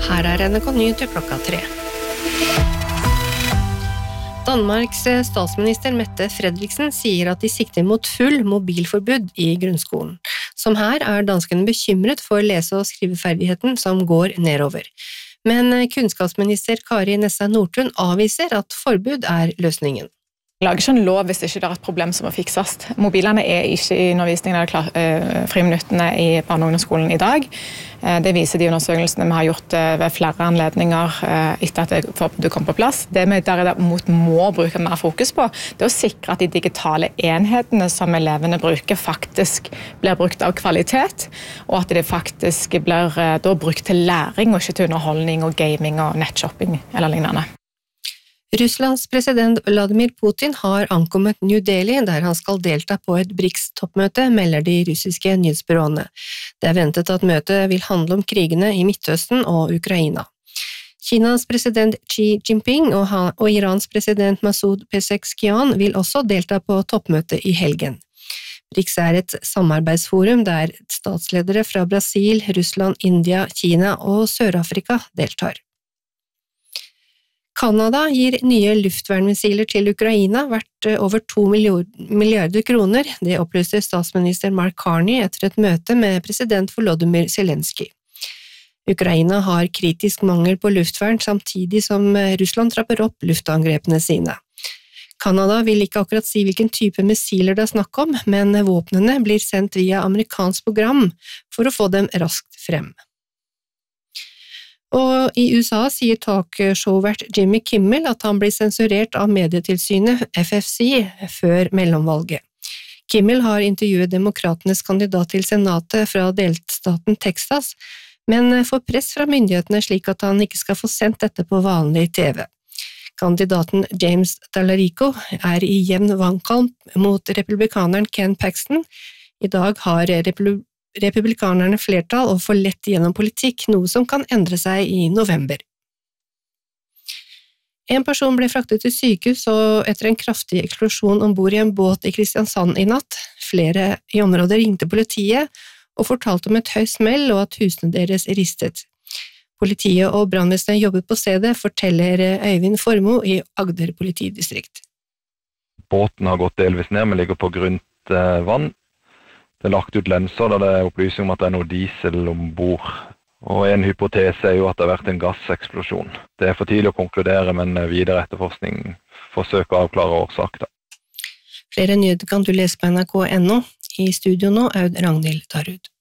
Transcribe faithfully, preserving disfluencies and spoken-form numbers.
her er N R K Nyheter klokka tre. Danmarks statsminister Mette Frederiksen sier at de sikter mot full mobilforbud i grunnskolen. Som her er danskene bekymret for lese- og skriveferdigheten som går nedover. Men kunnskapsminister Kari Nessa Nordtun avviser at forbud er løsningen. Jeg lager ikke en lov hvis ikke det er et problem som må fikses. Mobilene er ikke i undervisningen eller klar, eh, friminuttene i barne- og ungdomsskolen i dag. Eh, det viser de undersøkelsene vi har gjort eh, ved flere anledninger eh, etter at det forbudet kom på plass. Det vi derimot må bruke mer fokus på, det er å sikre at de digitale enhetene som elevene bruker faktisk blir brukt av kvalitet, og at det faktisk blir eh, da brukt til læring og ikke til underholdning og gaming og nettshopping eller lignende. Russlands president Vladimir Putin har ankommet New Delhi, der han skal delta på et BRICS-toppmøte, melder de russiske nyhetsbyråene. Det er ventet at møtet vil handle om krigene i Midtøsten og Ukraina. Kinas president Xi Jinping og, og Irans president Masoud Pezeshkian vil også delta på toppmøtet i helgen. BRICS er et samarbeidsforum der statsledere fra Brasil, Russland, India, Kina og Sør-Afrika deltar. Kanada gir nye luftvernmissiler til Ukraina verdt over to milliarder kroner, det opplyste statsminister Mark Carney etter et møte med president Volodymyr Zelensky. Ukraina har kritisk mangel på luftvern samtidig som Russland trapper opp luftangrepene sine. Kanada vil ikke akkurat si hvilken type missiler det er snakk om, men våpnene blir sendt via amerikansk program for å få dem raskt frem. Og i U S A sier talkshowvert Jimmy Kimmel at han blir sensurert av medietilsynet F F C før mellomvalget. Kimmel har intervjuet demokratenes kandidat til senatet fra delstaten Texas, men får press fra myndighetene slik at han ikke skal få sendt dette på vanlig T V. Kandidaten James Tallarico er i jevn vannkamp mot republikaneren Ken Paxton. I dag har republikanerne Republikanerne flertall og får lett gjennom politikk, noe som kan endre seg i november. En person ble fraktet til sykehus og etter en kraftig eksplosjon ombord i en båt i Kristiansand i natt. Flere i området ringte politiet og fortalte om et høyt smell og at husene deres ristet. Politiet og brannvesenet jobbet på stedet, forteller Øyvind Formoe i Agder politidistrikt. Båten har gått delvis ned, men ligger på grunt vann. Det er lagt ut lenser der det er opplysning om at det er noe diesel ombord. Og en hypotese er jo at det har vært en gasseksplosjon. Det er for tidlig å konkludere, men videre etterforskning forsøker å avklare årsak. Flere nyheter kan du lese på N R K punktum no. I studio nå, Aud Ragnhild Darud.